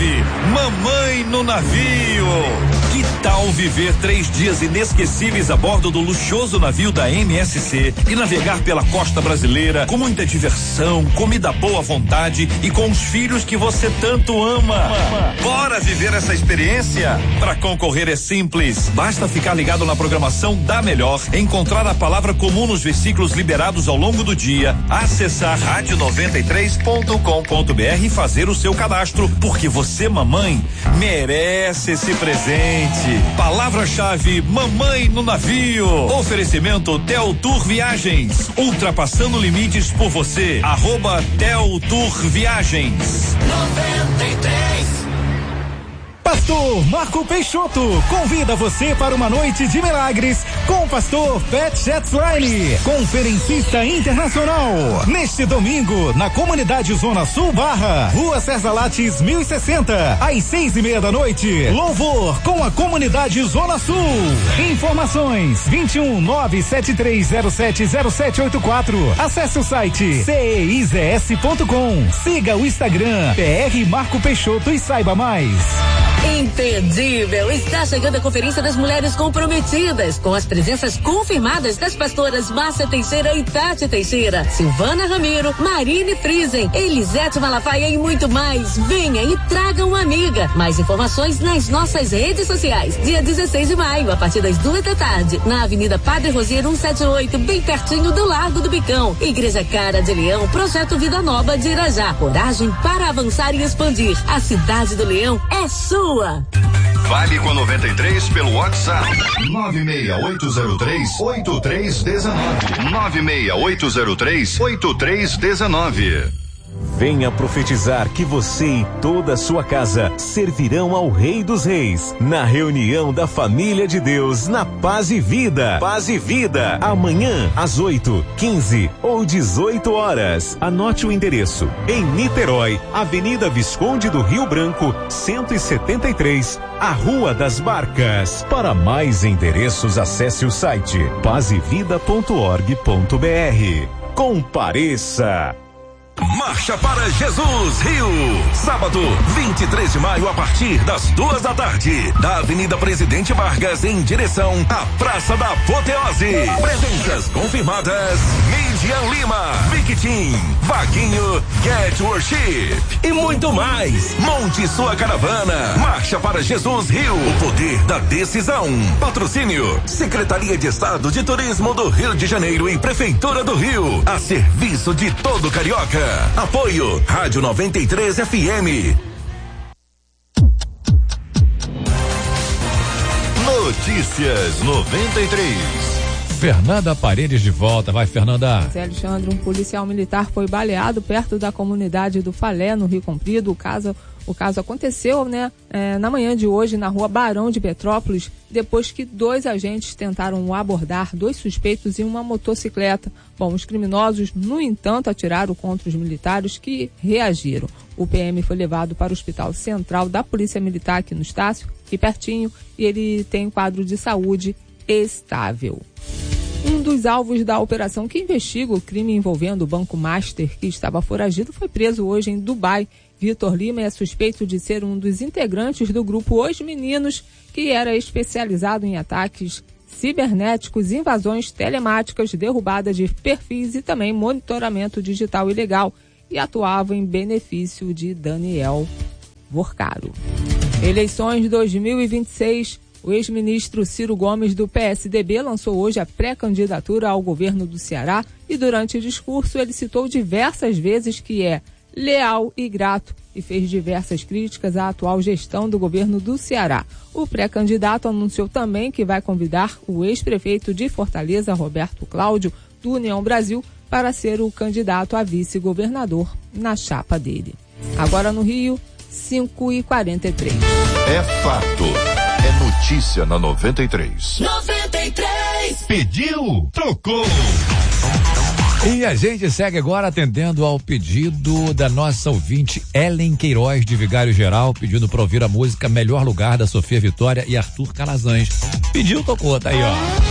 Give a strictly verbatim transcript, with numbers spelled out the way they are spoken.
Chave, mamãe no navio. Que tal viver três dias inesquecíveis a bordo do luxuoso navio da M S C e navegar pela costa brasileira com muita diversão, comida boa à vontade e com os filhos que você tanto ama? Bora viver essa experiência? Para concorrer é simples, basta ficar ligado na programação da Melhor, encontrar a palavra comum nos versículos liberados ao longo do dia, acessar rádio noventa e três ponto com ponto br e fazer o seu cadastro, porque você, mamãe, merece esse presente. Palavra-chave: mamãe no navio. Oferecimento Tel Tour Viagens, ultrapassando limites por você. Arroba Tel Tour Viagens. noventa e três. Pastor Marco Peixoto convida você para uma noite de milagres com o pastor Pat Shetzline, conferencista internacional. Neste domingo, na comunidade Zona Sul Barra, Rua César Lattes mil e sessenta, às seis e meia da noite. Louvor com a comunidade Zona Sul. Informações vinte e um nove sete três zero sete zero sete oito quatro. Acesse o site c e i z s ponto com. Siga o Instagram P R Marco Peixoto e saiba mais. Imperdível! Está chegando a Conferência das Mulheres Comprometidas, com as presenças confirmadas das pastoras Márcia Teixeira e Tati Teixeira, Silvana Ramiro, Marine Friesen, Elisete Malafaia e muito mais. Venha e traga uma amiga. Mais informações nas nossas redes sociais. Dia dezesseis de maio, a partir das duas da tarde, na Avenida Padre Rosier cento e setenta e oito, bem pertinho do Largo do Bicão. Igreja Cara de Leão, Projeto Vida Nova de Irajá. Coragem para avançar e expandir. A cidade do Leão é sua. Fale com a noventa e três pelo WhatsApp nove seis oito zero três oito três um nove. nove seis oito zero três oito três um nove. Venha profetizar que você e toda a sua casa servirão ao Rei dos Reis na reunião da família de Deus na Paz e Vida. Paz e Vida, amanhã às oito, quinze ou dezoito horas. Anote o endereço: em Niterói, Avenida Visconde do Rio Branco, cento e setenta e três, a Rua das Barcas. Para mais endereços, acesse o site paz e vida ponto org ponto br. Compareça! Marcha para Jesus Rio, sábado vinte e três de maio, a partir das duas da tarde, da Avenida Presidente Vargas em direção à Praça da Apoteose. Presenças confirmadas: Midian Lima, Victim, Vaguinho, Get Worship e muito mais. Monte sua caravana. Marcha para Jesus Rio, o poder da decisão. Patrocínio: Secretaria de Estado de Turismo do Rio de Janeiro e Prefeitura do Rio, a serviço de todo carioca. Apoio Rádio noventa e três F M. Notícias noventa e três. Fernanda Paredes de volta. Vai, Fernanda. Zé Alexandre, um policial militar foi baleado perto da comunidade do Falé, no Rio Comprido. O caso, o caso aconteceu, né, é, na manhã de hoje, na rua Barão de Petrópolis, depois que dois agentes tentaram abordar dois suspeitos em uma motocicleta. Bom, os criminosos, no entanto, atiraram contra os militares, que reagiram. O P M foi levado para o Hospital Central da Polícia Militar aqui no Estácio, aqui pertinho, e ele tem um quadro de saúde estável. Um dos alvos da operação que investiga o crime envolvendo o Banco Master, que estava foragido, foi preso hoje em Dubai. Vitor Lima é suspeito de ser um dos integrantes do grupo Os Meninos, que era especializado em ataques cibernéticos, invasões telemáticas, derrubada de perfis e também monitoramento digital ilegal, e atuava em benefício de Daniel Vorcaro. Eleições dois mil e vinte e seis. O ex-ministro Ciro Gomes, do P S D B, lançou hoje a pré-candidatura ao governo do Ceará e, durante o discurso, ele citou diversas vezes que é leal e grato e fez diversas críticas à atual gestão do governo do Ceará. O pré-candidato anunciou também que vai convidar o ex-prefeito de Fortaleza, Roberto Cláudio, do União Brasil, para ser o candidato a vice-governador na chapa dele. Agora no Rio, cinco e quarenta e três. É fato. É notícia na noventa e três. noventa e três. Pediu, trocou. E a gente segue agora atendendo ao pedido da nossa ouvinte Ellen Queiroz, de Vigário Geral, pedindo para ouvir a música Melhor Lugar, da Sofia Vitória e Arthur Calazans. Pediu, tocou, tá aí, ó.